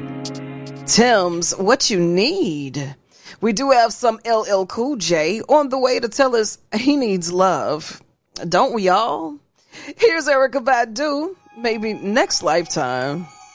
Tim's What You Need. We do have some LL Cool J on the way to tell us he needs love. Don't we all? Here's Erykah Badu, maybe next lifetime.